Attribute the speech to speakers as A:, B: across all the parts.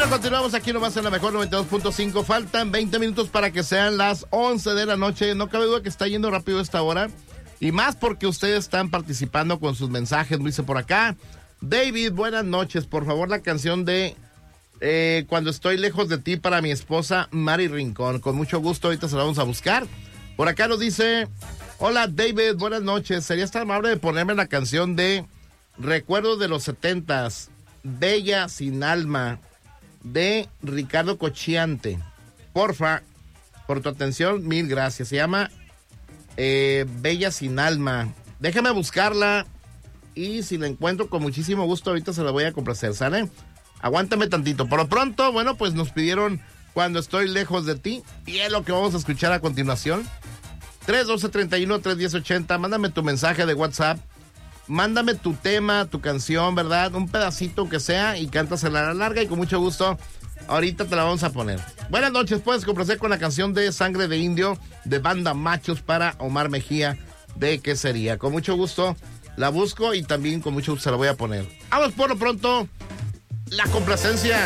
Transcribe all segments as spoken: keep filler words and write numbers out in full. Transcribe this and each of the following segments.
A: Bueno, continuamos aquí nomás en la mejor noventa y dos punto cinco. Faltan veinte minutos para que sean las once de la noche. No cabe duda que está yendo rápido esta hora. Y más porque ustedes están participando con sus mensajes. Me dice por acá, David, buenas noches. Por favor, la canción de eh, Cuando estoy lejos de ti para mi esposa Mari Rincón. Con mucho gusto, ahorita se la vamos a buscar. Por acá nos dice, hola David, buenas noches. ¿Serías tan amable de ponerme la canción de Recuerdos de los setentas, Bella sin alma, de Ricardo Cochiante? Porfa, por tu atención, mil gracias. Se llama eh, Bella sin alma. Déjame buscarla y si la encuentro con muchísimo gusto ahorita se la voy a complacer, ¿sale? Aguántame tantito. Por lo pronto, bueno, pues nos pidieron Cuando estoy lejos de ti y es lo que vamos a escuchar a continuación. tres uno dos, tres uno, tres uno cero, ocho cero. Mándame tu mensaje de WhatsApp. Mándame tu tema, tu canción, ¿verdad? Un pedacito que sea y cántasela a la larga y con mucho gusto ahorita te la vamos a poner. Buenas noches, puedes complacer con la canción de Sangre de Indio de Banda Machos para Omar Mejía de ¿Qué sería? Con mucho gusto la busco y también con mucho gusto se la voy a poner. Vamos por lo pronto, la complacencia.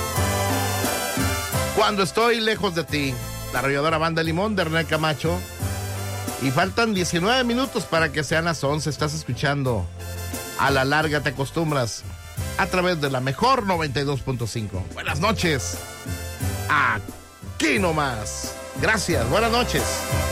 A: Cuando estoy lejos de ti, la arrolladora Banda Limón de René Camacho. Y faltan diecinueve minutos para que sean las once. Estás escuchando A la Larga Te Acostumbras a través de la mejor noventa y dos punto cinco. Buenas noches. Aquí nomás. Gracias. Buenas noches.